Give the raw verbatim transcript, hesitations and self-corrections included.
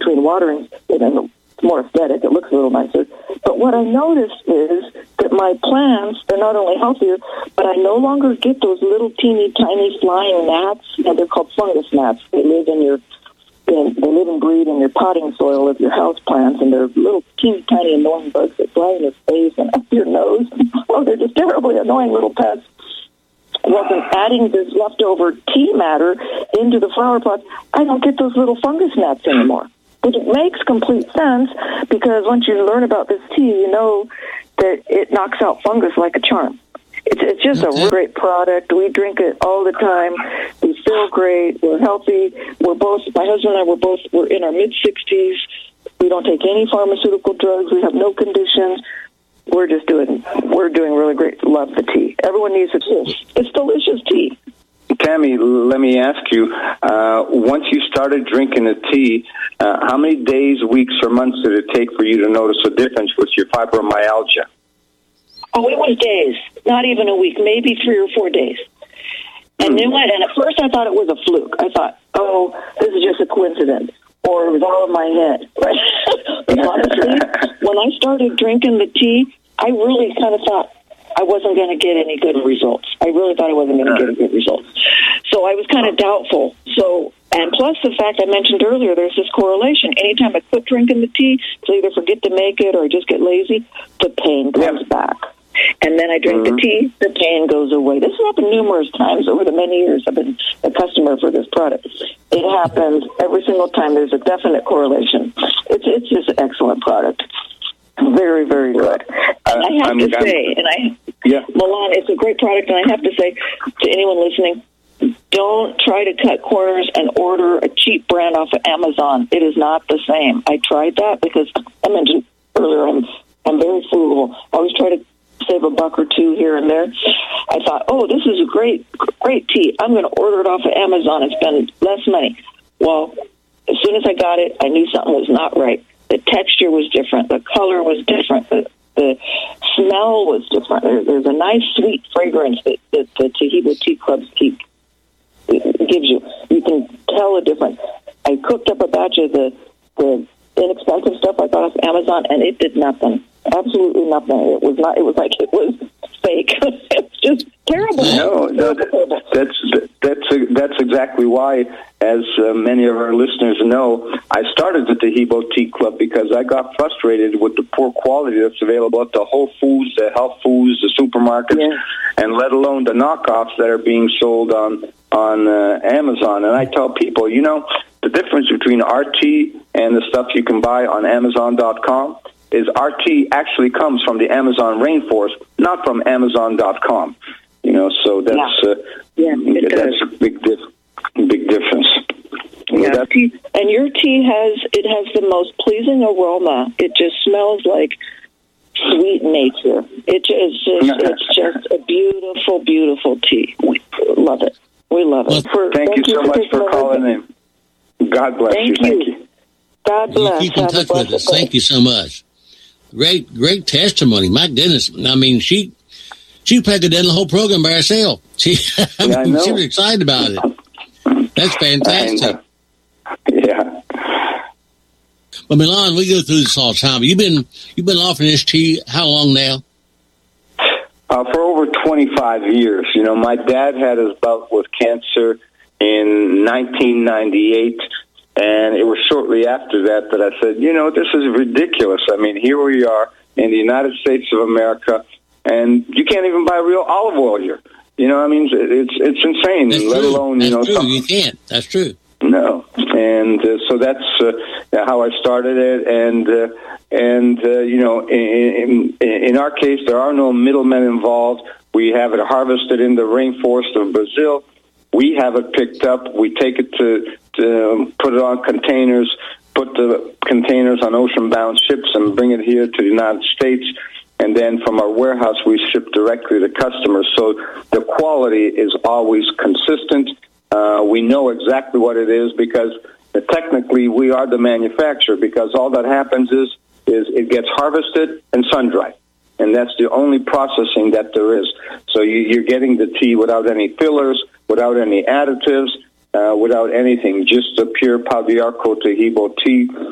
between waterings, you know, it's more aesthetic. It looks a little nicer. But what I noticed is that my plants, they're not only healthier, but I no longer get those little teeny tiny flying gnats. You know, they're called fungus gnats. They live in your, you know, they live and breed in your potting soil of your house plants, and they're little teeny tiny annoying bugs that fly in your face and up your nose. Oh, they're just terribly annoying little pests. Well, then adding this leftover tea matter into the flower pots, I don't get those little fungus gnats anymore. But it makes complete sense because once you learn about this tea, you know that it knocks out fungus like a charm. It's it's just a great product. We drink it all the time. We feel great. We're healthy. We're both, my husband and I, we're both, we're in our mid-sixties. We don't take any pharmaceutical drugs. We have no conditions. We're just doing, we're doing really great. Love the tea. Everyone needs it. It's delicious tea. Tammy, let me ask you, uh, once you started drinking the tea, uh, how many days, weeks, or months did it take for you to notice a difference with your fibromyalgia? Oh, it was days, not even a week, maybe three or four days. And then went, and at first I thought it was a fluke. I thought, oh, this is just a coincidence, or it was all in my head. But honestly, when I started drinking the tea, I really kind of thought I wasn't going to get any good results. I really thought I wasn't going to get a good result. So I was kind of doubtful. So, and plus the fact I mentioned earlier, there's this correlation. Anytime I quit drinking the tea, I either forget to make it or just get lazy, the pain comes yeah. back. And then I drink mm-hmm. the tea, the pain goes away. This has happened numerous times over the many years I've been a customer for this product. It happens every single time. There's a definite correlation. It's it's just an excellent product. Very, very good. And I have I'm, to I'm, say, and I, yeah. Milan, it's a great product, and I have to say to anyone listening, don't try to cut corners and order a cheap brand off of Amazon. It is not the same. I tried that because I mentioned earlier I'm, I'm very frugal. I always try to save a buck or two here and there. I thought, oh, this is a great, great tea. I'm going to order it off of Amazon and spend less money. Well, as soon as I got it, I knew something was not right. The texture was different. The color was different. The, the smell was different. There, there's a nice, sweet fragrance that, that the Taheebo Tea Clubs keep gives you. You can tell a difference. I cooked up a batch of the, the inexpensive stuff I got off Amazon, and it did nothing. Absolutely nothing. It was not. It was like it was fake. It's just terrible. No, no, that, that's that's that's exactly why, as uh, many of our listeners know, I started the Taheebo Tea Club because I got frustrated with the poor quality that's available at the Whole Foods, the health foods, the supermarkets, yeah. and let alone the knockoffs that are being sold on on uh, Amazon. And I tell people, you know, the difference between our tea and the stuff you can buy on Amazon dot com is our tea actually comes from the Amazon rainforest, not from Amazon dot com. You know, so that's yeah. uh, yeah, that's a big dif- big difference. Yeah, that, tea, and your tea has it has the most pleasing aroma. It just smells like sweet nature. It is just it's just a beautiful, beautiful tea. We love it. We love it. For, thank, thank you so much for calling in. God bless thank you. you. Thank you. God bless. You keep in touch with us. Thank you so much. Great, great testimony. My goodness. I mean, she she packed it in the whole program by herself. She, I yeah, mean, I she was excited about it. That's fantastic. Yeah. But Milan, we go through this all the time. You've been you've been offering this tea how long now? Uh, for over twenty-five years. You know, my dad had his bout with cancer in nineteen ninety-eight. And it was shortly after that that I said, you know, this is ridiculous. I mean, here we are in the United States of America, and you can't even buy real olive oil here. You know, I mean, it's it's insane. That's let true. alone, that's you know, true. some, You can't. That's true. No, and uh, so that's uh, how I started it, and uh, and uh, you know, in, in in our case, there are no middlemen involved. We have it harvested in the rainforest of Brazil. We have it picked up. We take it to, to put it on containers, put the containers on ocean-bound ships, and bring it here to the United States. And then from our warehouse, we ship directly to customers. So the quality is always consistent. Uh, we know exactly what it is because uh, technically we are the manufacturer, because all that happens is is it gets harvested and sun-dried. And that's the only processing that there is. So you, you're getting the tea without any fillers, without any additives, uh, without anything, just the pure Pau d'Arco Taheebo tea.